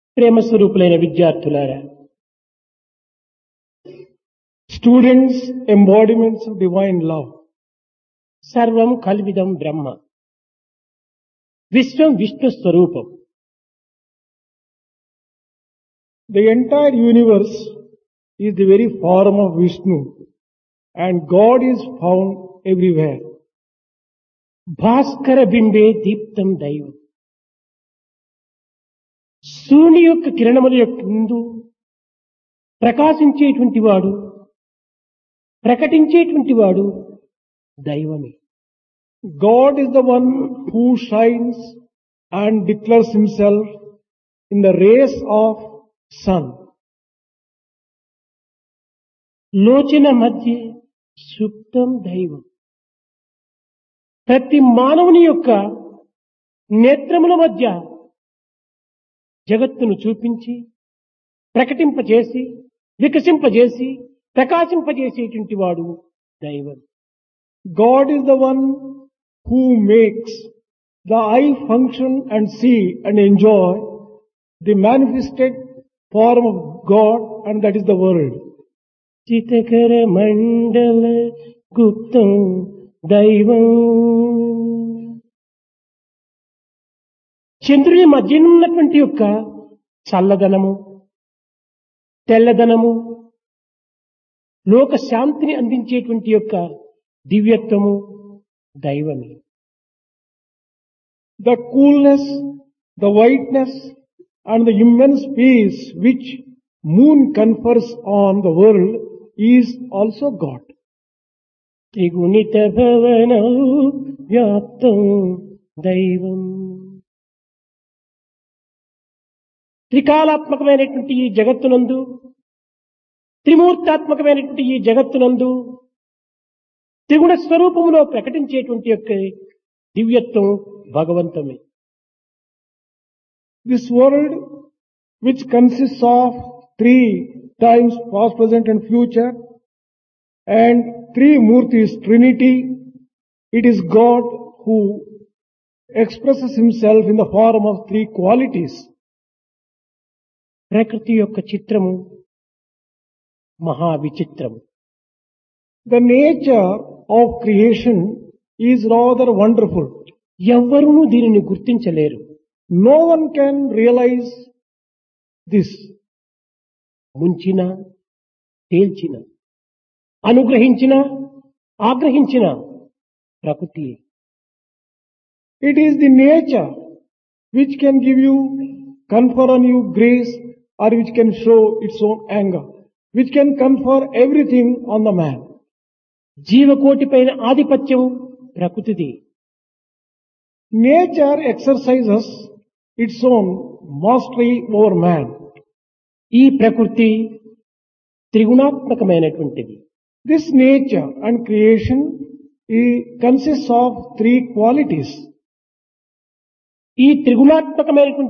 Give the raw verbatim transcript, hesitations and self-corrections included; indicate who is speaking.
Speaker 1: ప్రేమ స్వరూపులైన విద్యార్థులారా,
Speaker 2: Students, embodiments of divine love.
Speaker 1: సర్వం కల్విదం బ్రహ్మ, విశ్వం విష్ణు స్వరూపం.
Speaker 2: The entire universe is the very form of Vishnu, and God is found everywhere.
Speaker 1: Bhaskara బింబే దీప్తం దైవం. సూర్యుని యొక్క కిరణముల యొక్క ముందు ప్రకాశించేటువంటి వాడు, ప్రకటించేటువంటి వాడు దైవమే.
Speaker 2: God is the one who shines and declares himself in the rays of sun.
Speaker 1: లోచన మధ్య సుప్తం దైవం. ప్రతి మానవుని యొక్క నేత్రముల మధ్య జగత్తును చూపించి, ప్రకటింపజేసి, వికసింపజేసి, ప్రకాశింపజేసేటువంటి వాడు దైవం.
Speaker 2: God is the one who makes the eye function and see and enjoy the manifested form of God, and that is the world.
Speaker 1: చితకర మండల గుప్తం దైవం. చంద్రుని మధ్య ఉన్నటువంటి యొక్క చల్లదనము, తెల్లదనము, లోక శాంతిని అందించేటువంటి యొక్క దివ్యత్వము దైవమే.
Speaker 2: The coolness, the whiteness, and the immense peace which moon confers on the world is also God.
Speaker 1: త్రిగుణిత భవనౌ వ్యాప్తం దైవం. త్రికాలాత్మకమైనటువంటి ఈ జగత్తునందు, త్రిమూర్తాత్మకమైనటువంటి ఈ జగత్తునందు త్రిగుణ స్వరూపములో ప్రకటించేటువంటి యొక్క దివ్యత్వం భగవంతమే.
Speaker 2: This world, which consists of three times past, present and future, and three Murtis, Trinity, it is God who expresses himself in the form of three qualities.
Speaker 1: ప్రకృతి యొక్క చిత్రము మహా విచిత్రము.
Speaker 2: The nature of creation is rather wonderful.
Speaker 1: ఎవ్వరూ దీనిని గుర్తించలేరు.
Speaker 2: No one can realize this.
Speaker 1: ముంచిన, తేల్చిన, అనుగ్రహించిన, ఆగ్రహించిన ప్రకృతి.
Speaker 2: It is the nature which can give you, confer on you grace, or which can show its own anger, which can confer everything on the man.
Speaker 1: జీవకోటి పైన ఆధిపత్యం ప్రకృతిది.
Speaker 2: Nature exercises its own mastery over man.
Speaker 1: ఈ ప్రకృతి త్రిగుణాత్మకమైనటువంటిది.
Speaker 2: This nature and creation it consists of three qualities.
Speaker 1: ఈ త్రిగుణాత్మకమైనటువంటి